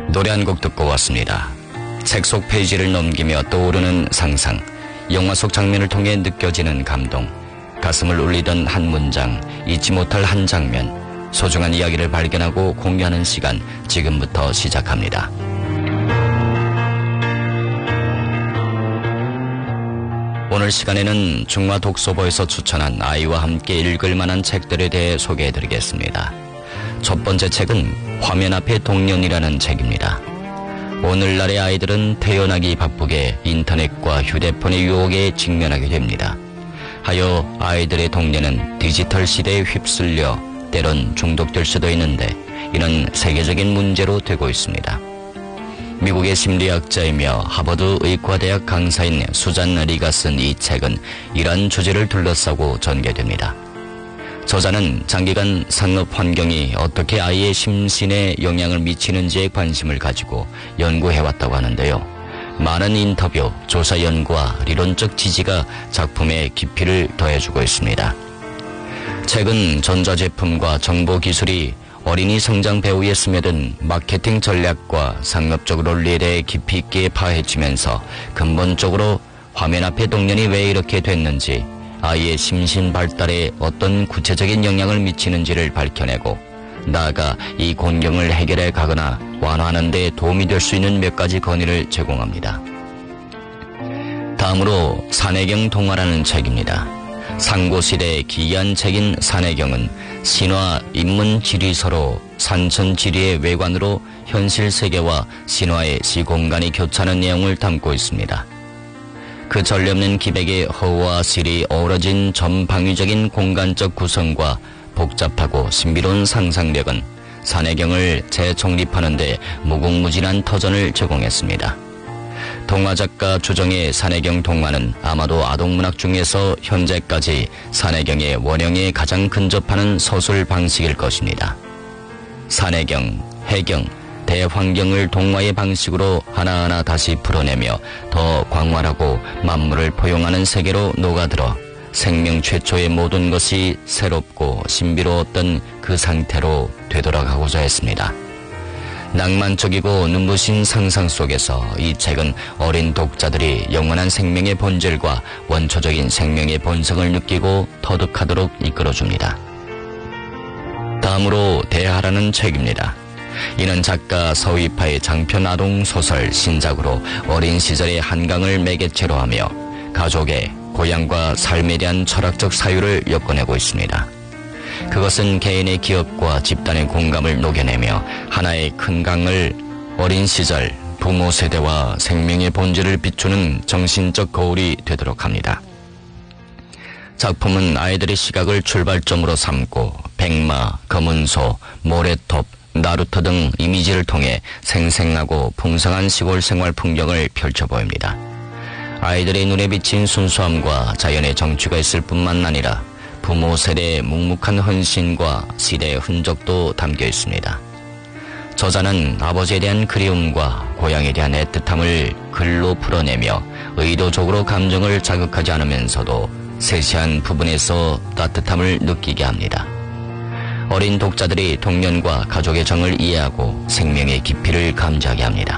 노래 한 곡 듣고 왔습니다. 책 속 페이지를 넘기며 떠오르는 상상, 영화 속 장면을 통해 느껴지는 감동, 가슴을 울리던 한 문장, 잊지 못할 한 장면, 소중한 이야기를 발견하고 공유하는 시간, 지금부터 시작합니다. 오늘 시간에는 중화독서보에서 추천한 아이와 함께 읽을 만한 책들에 대해 소개해드리겠습니다. 첫 번째 책은 화면 앞의 동년이라는 책입니다. 오늘날의 아이들은 태어나기 바쁘게 인터넷과 휴대폰의 유혹에 직면하게 됩니다. 하여 아이들의 동년은 디지털 시대에 휩쓸려 때론 중독될 수도 있는데 이는 세계적인 문제로 되고 있습니다. 미국의 심리학자이며 하버드 의과대학 강사인 수잔 리가 쓴 이 책은 이러한 주제를 둘러싸고 전개됩니다. 저자는 장기간 산업 환경이 어떻게 아이의 심신에 영향을 미치는지에 관심을 가지고 연구해왔다고 하는데요. 많은 인터뷰, 조사 연구와 리론적 지지가 작품의 깊이를 더해주고 있습니다. 책은 전자제품과 정보기술이 어린이 성장 배후에 스며든 마케팅 전략과 상업적 논리에 대해 깊이 있게 파헤치면서 근본적으로 화면 앞의 동년이 왜 이렇게 됐는지, 아이의 심신 발달에 어떤 구체적인 영향을 미치는지를 밝혀내고 나아가 이 곤경을 해결해 가거나 완화하는 데 도움이 될 수 있는 몇 가지 건의를 제공합니다. 다음으로 산해경 동화라는 책입니다. 상고시대의 기이한 책인 산해경은 신화 인문 지리서로 산천지리의 외관으로 현실 세계와 신화의 시공간이 교차하는 내용을 담고 있습니다. 그 전례 없는 기백의 허와 실이 어우러진 전방위적인 공간적 구성과 복잡하고 신비로운 상상력은 산해경을 재정립하는 데 무궁무진한 터전을 제공했습니다. 동화작가 주정의 산해경 동화는 아마도 아동문학 중에서 현재까지 산해경의 원형에 가장 근접하는 서술 방식일 것입니다. 산해경, 해경, 대환경을 동화의 방식으로 하나하나 다시 풀어내며 더 광활하고 만물을 포용하는 세계로 녹아들어 생명 최초의 모든 것이 새롭고 신비로웠던 그 상태로 되돌아가고자 했습니다. 낭만적이고 눈부신 상상 속에서 이 책은 어린 독자들이 영원한 생명의 본질과 원초적인 생명의 본성을 느끼고 터득하도록 이끌어줍니다. 다음으로 대하라는 책입니다. 이는 작가 서위파의 장편 아동소설 신작으로 어린 시절의 한강을 매개체로 하며 가족의 고향과 삶에 대한 철학적 사유를 엮어내고 있습니다. 그것은 개인의 기억과 집단의 공감을 녹여내며 하나의 큰 강을 어린 시절 부모 세대와 생명의 본질을 비추는 정신적 거울이 되도록 합니다. 작품은 아이들의 시각을 출발점으로 삼고 백마, 검은소, 모래톱, 나루터 등 이미지를 통해 생생하고 풍성한 시골 생활 풍경을 펼쳐 보입니다. 아이들의 눈에 비친 순수함과 자연의 정취가 있을 뿐만 아니라 부모 세대의 묵묵한 헌신과 시대의 흔적도 담겨 있습니다. 저자는 아버지에 대한 그리움과 고향에 대한 애틋함을 글로 풀어내며 의도적으로 감정을 자극하지 않으면서도 세세한 부분에서 따뜻함을 느끼게 합니다. 어린 독자들이 동년과 가족의 정을 이해하고 생명의 깊이를 감지하게 합니다.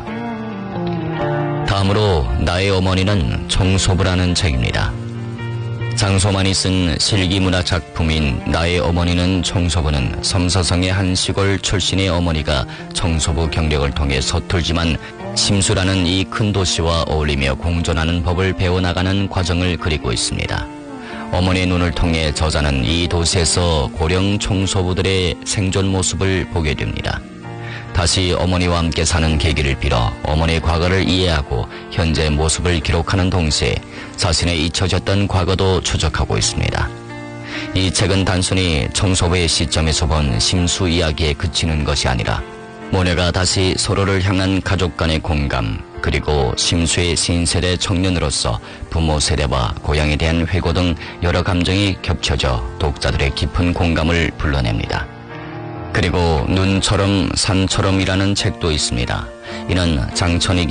다음으로 나의 어머니는 청소부라는 책입니다. 장소만이 쓴 실기문학 작품인 나의 어머니는 청소부는 섬서성의 한 시골 출신의 어머니가 청소부 경력을 통해 서툴지만 심수라는 이 큰 도시와 어울리며 공존하는 법을 배워나가는 과정을 그리고 있습니다. 어머니의 눈을 통해 저자는 이 도시에서 고령 청소부들의 생존 모습을 보게 됩니다. 다시 어머니와 함께 사는 계기를 빌어 어머니의 과거를 이해하고 현재 모습을 기록하는 동시에 자신의 잊혀졌던 과거도 추적하고 있습니다. 이 책은 단순히 청소부의 시점에서 본 심수 이야기에 그치는 것이 아니라 모녀가 다시 서로를 향한 가족 간의 공감, 그리고 심수의 신세대 청년으로서 부모 세대와 고향에 대한 회고 등 여러 감정이 겹쳐져 독자들의 깊은 공감을 불러냅니다. 그리고 눈처럼 산처럼이라는 책도 있습니다. 이는 장천익